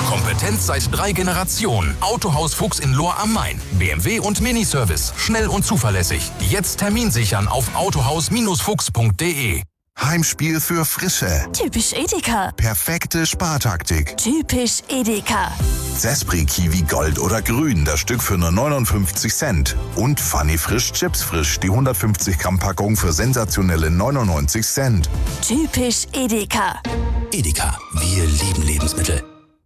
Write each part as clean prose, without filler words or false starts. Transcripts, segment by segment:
Kompetenz seit 3 Generationen. Autohaus Fuchs in Lohr am Main. BMW und Miniservice. Schnell und zuverlässig. Jetzt Termin sichern auf autohaus-fuchs.de. Heimspiel für Frische. Typisch Edeka. Perfekte Spartaktik. Typisch Edeka. Zespri Kiwi Gold oder Grün, das Stück für nur 59 Cent. Und Funny Frisch Chips Frisch, die 150 Gramm Packung für sensationelle 99 Cent. Typisch Edeka. Edeka, wir lieben Lebensmittel.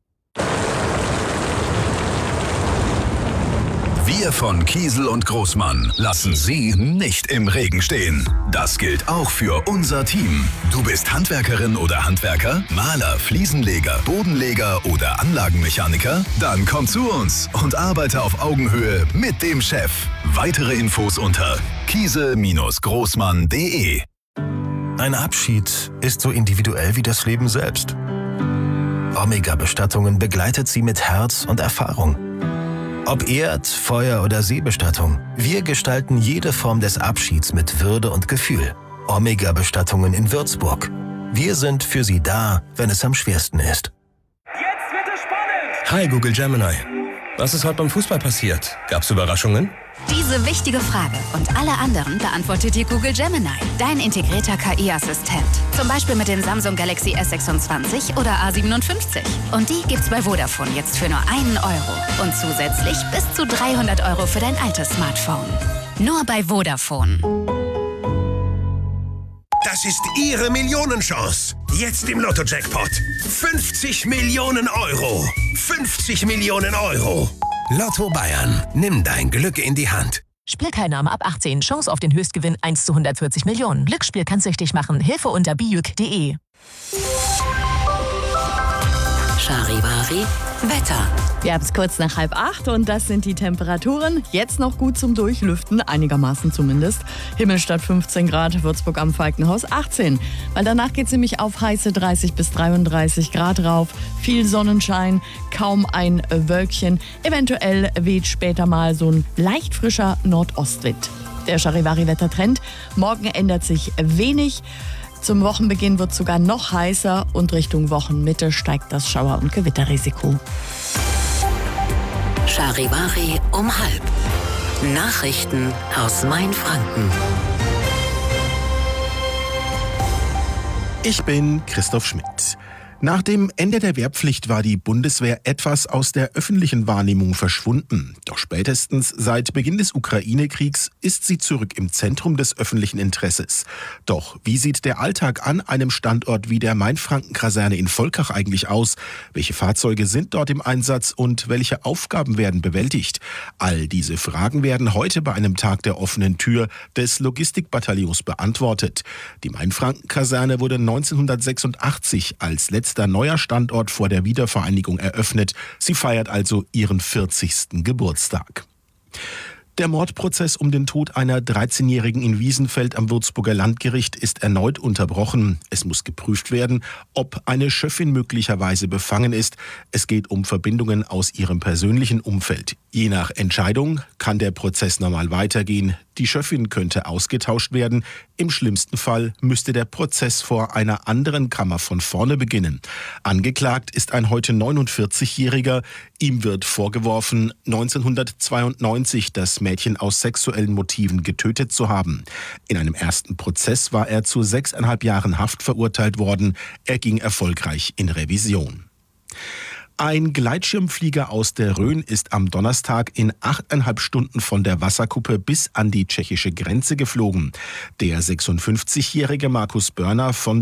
Wir von Kiesel und Großmann lassen Sie nicht im Regen stehen. Das gilt auch für unser Team. Du bist Handwerkerin oder Handwerker, Maler, Fliesenleger, Bodenleger oder Anlagenmechaniker? Dann komm zu uns und arbeite auf Augenhöhe mit dem Chef. Weitere Infos unter kiesel-großmann.de. Ein Abschied ist so individuell wie das Leben selbst. Omega-Bestattungen begleitet Sie mit Herz und Erfahrung. Ob Erd-, Feuer- oder Seebestattung, wir gestalten jede Form des Abschieds mit Würde und Gefühl. Omega-Bestattungen in Würzburg. Wir sind für Sie da, wenn es am schwersten ist. Jetzt wird es spannend! Hi Google Gemini. Was ist heute beim Fußball passiert? Gab's Überraschungen? Diese wichtige Frage und alle anderen beantwortet dir Google Gemini, dein integrierter KI-Assistent. Zum Beispiel mit den Samsung Galaxy S26 oder A57. Und die gibt's bei Vodafone jetzt für nur 1 Euro. Und zusätzlich bis zu 300 Euro für dein altes Smartphone. Nur bei Vodafone. Das ist Ihre Millionenchance. Jetzt im Lotto-Jackpot. 50 Millionen Euro. 50 Millionen Euro. Lotto Bayern. Nimm dein Glück in die Hand. Spielteilnahme ab 18. Chance auf den Höchstgewinn 1 zu 140 Millionen. Glücksspiel kann süchtig machen. Hilfe unter bijuk.de. Charivari Wetter. Wir haben es kurz nach 7:30 und das sind die Temperaturen. Jetzt noch gut zum Durchlüften, einigermaßen zumindest. Himmelstadt 15 Grad, Würzburg am Falkenhaus 18. Weil danach geht es nämlich auf heiße 30 bis 33 Grad rauf. Viel Sonnenschein, kaum ein Wölkchen. Eventuell weht später mal so ein leicht frischer Nordostwind. Der Charivari-Wettertrend. Morgen ändert sich wenig. Zum Wochenbeginn wird es sogar noch heißer und Richtung Wochenmitte steigt das Schauer- und Gewitterrisiko. Charivari um 12:30. Nachrichten aus Mainfranken. Ich bin Christoph Schmidt. Nach dem Ende der Wehrpflicht war die Bundeswehr etwas aus der öffentlichen Wahrnehmung verschwunden. Doch spätestens seit Beginn des Ukraine-Kriegs ist sie zurück im Zentrum des öffentlichen Interesses. Doch wie sieht der Alltag an einem Standort wie der Mainfranken-Kaserne in Volkach eigentlich aus? Welche Fahrzeuge sind dort im Einsatz und welche Aufgaben werden bewältigt? All diese Fragen werden heute bei einem Tag der offenen Tür des Logistikbataillons beantwortet. Die Mainfranken-Kaserne wurde 1986 als letzter neuer Standort vor der Wiedervereinigung eröffnet. Sie feiert also ihren 40. Geburtstag. Der Mordprozess um den Tod einer 13-Jährigen in Wiesenfeld am Würzburger Landgericht ist erneut unterbrochen. Es muss geprüft werden, ob eine Schöffin möglicherweise befangen ist. Es geht um Verbindungen aus ihrem persönlichen Umfeld. Je nach Entscheidung kann der Prozess normal weitergehen. Die Schöffin könnte ausgetauscht werden. Im schlimmsten Fall müsste der Prozess vor einer anderen Kammer von vorne beginnen. Angeklagt ist ein heute 49-Jähriger. Ihm wird vorgeworfen, 1992 das Mädchen aus sexuellen Motiven getötet zu haben. In einem ersten Prozess war er zu 6,5 Jahren Haft verurteilt worden. Er ging erfolgreich in Revision. Ein Gleitschirmflieger aus der Rhön ist am Donnerstag in 8,5 Stunden von der Wasserkuppe bis an die tschechische Grenze geflogen. Der 56-jährige Markus Börner von